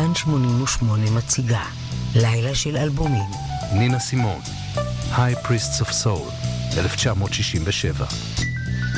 כאן 88 מציגה לילה של אלבומים. נינה סימון, High Priests of Soul, 1967.